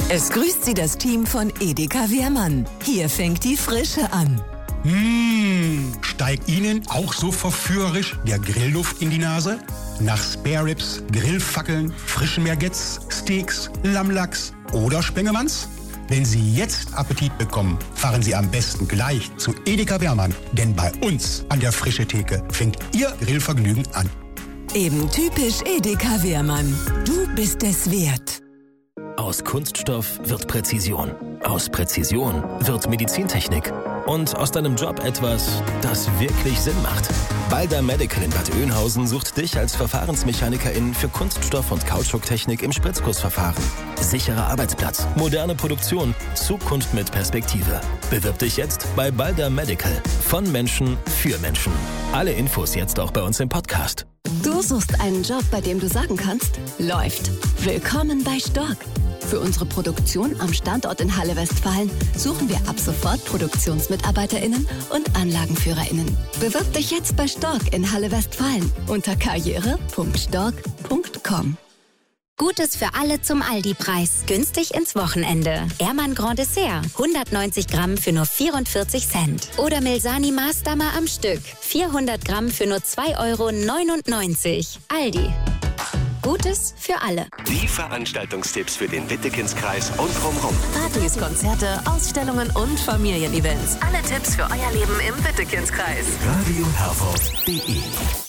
Es grüßt Sie das Team von Edeka Wehrmann. Hier fängt die Frische an. Steigt Ihnen auch so verführerisch der Grillduft in die Nase? Nach Spare Ribs, Grillfackeln, frischen Merguez, Steaks, Lammlachs oder Spengemanns? Wenn Sie jetzt Appetit bekommen, fahren Sie am besten gleich zu Edeka Wehrmann. Denn bei uns an der Frische Theke fängt Ihr Grillvergnügen an. Eben typisch Edeka Wehrmann. Du bist es wert. Aus Kunststoff wird Präzision. Aus Präzision wird Medizintechnik. Und aus deinem Job etwas, das wirklich Sinn macht. Balder Medical in Bad Oeynhausen sucht dich als Verfahrensmechanikerin für Kunststoff- und Kautschuktechnik im Spritzgussverfahren. Sicherer Arbeitsplatz, moderne Produktion, Zukunft mit Perspektive. Bewirb dich jetzt bei Balder Medical. Von Menschen für Menschen. Alle Infos jetzt auch bei uns im Podcast. Du suchst einen Job, bei dem du sagen kannst, läuft. Willkommen bei Stork. Für unsere Produktion am Standort in Halle Westfalen suchen wir ab sofort ProduktionsmitarbeiterInnen und AnlagenführerInnen. Bewirb dich jetzt bei Stork in Halle Westfalen unter karriere.stork.com. Gutes für alle zum Aldi-Preis. Günstig ins Wochenende. Ehrmann Grand Dessert. 190 Gramm für nur 44 Cent. Oder Milsani Maßdammer am Stück. 400 Gramm für nur 2,99 €. Aldi. Gutes für alle. Die Veranstaltungstipps für den Wittekindskreis und drumherum. Partys, Konzerte, Ausstellungen und Familienevents. Alle Tipps für euer Leben im Wittekindskreis. Radio Herford.de